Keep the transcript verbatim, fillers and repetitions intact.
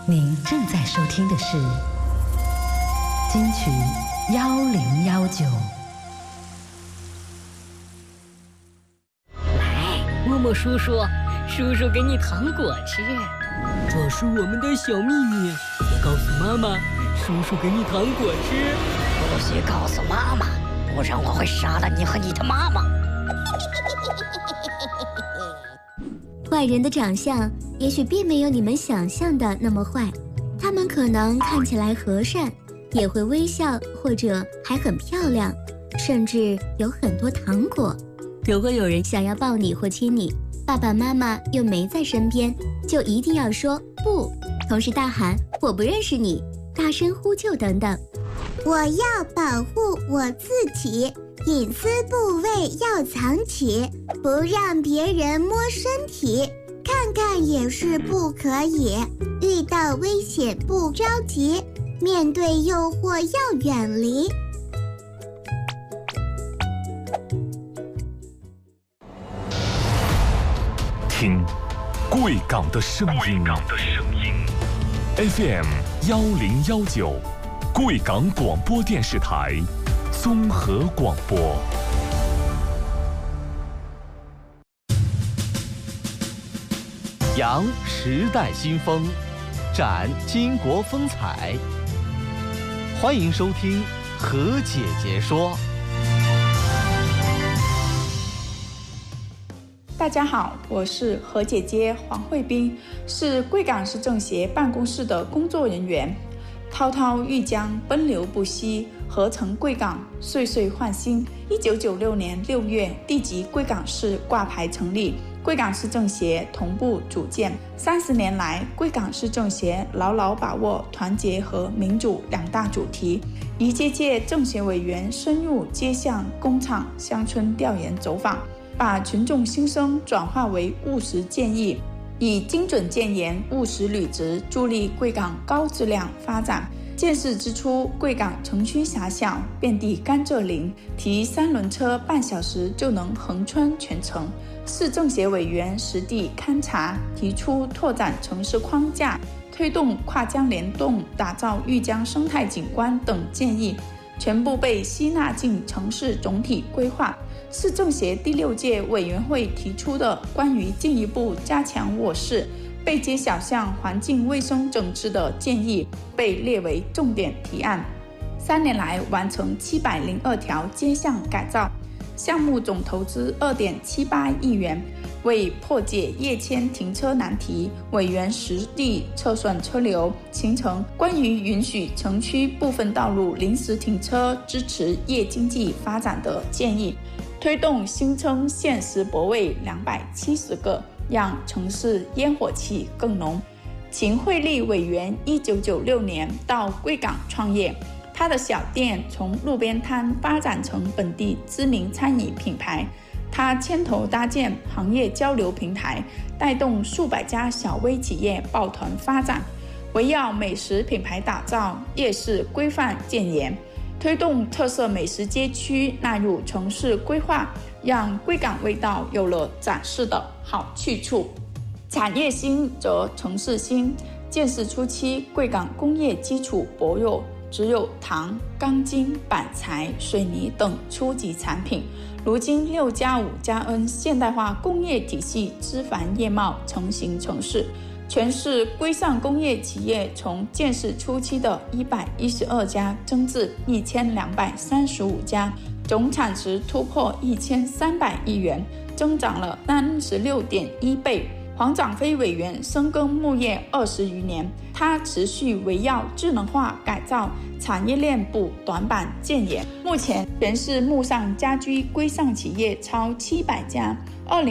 您正在收听的是金曲幺零幺九。 来，默默叔叔，叔叔给你糖果吃，这是我们的小秘密，别告诉妈妈。叔叔给你糖果吃， 不许告诉妈妈，不然我会杀了你和你的妈妈。 坏人的长相也许并没有你们想象的那么坏，他们可能看起来和善，也会微笑，或者还很漂亮，甚至有很多糖果。如果有人想要抱你或亲你，爸爸妈妈又没在身边，就一定要说不，同时大喊我不认识你，大声呼救等等。 我要保护我自己，隐私部位要藏起，不让别人摸身体，看看也是不可以。遇到危险不着急，面对诱惑要远离。 听贵港的声音，F M 幺零幺九，贵港广播电视台综合广播。 扬时代新风，展巾帼风采。欢迎收听何姐姐说。 大家好，我是何姐姐黄慧斌，是贵港市政协办公室的工作人员。滔滔欲江，奔流不息，合成贵港，岁岁焕新。一九九六年六月，地级贵港市挂牌成立，贵港市政协同步组建。三十年来，贵港市政协牢牢把握团结和民主两大主题，一届届政协委员深入街巷、工厂、乡村调研走访，把群众心声转化为务实建议，以精准建言、务实履职，助力贵港高质量发展。建市之初，贵港城区狭小，遍地甘蔗林，提三轮车半小时就能横穿全城。市政协委员实地勘察，提出拓展城市框架，推动跨江联动，打造豫江生态景观等建议，全部被吸纳进城市总体规划。市政协第六届委员会提出的关于进一步加强我市背街小巷环境卫生整治的建议被列为重点提案。三年来完成七百零二条街巷改造，项目总投资二点七八亿元。为破解夜间停车难题，委员实地测算车流、形成关于允许城区部分道路临时停车、支持夜经济发展的建议，推动新增限时泊位两百七十个，让城市烟火气更浓。秦惠丽委员一九九六年到贵港创业，他的小店从路边摊发展成本地知名餐饮品牌。他牵头搭建行业交流平台，带动数百家小微企业抱团发展，围绕美食品牌打造，夜市规范建言，推动特色美食街区纳入城市规划，让贵港味道有了展示的好去处。产业兴则城市兴。建市初期，贵港工业基础薄弱，只有糖、钢筋、板材、水泥等初级产品。如今六加五加 N 现代化工业体系枝繁叶茂，成型成市，全市规上工业企业从建市初期的一百一十二家增至一千两百三十五家，总产值突破一千三百亿元，增长了三十六点一倍。黄长飞委员深耕牧业二十余年，他持续围绕智能化改造产业链补短板建言。目前全市木上家居规上企业超七百家，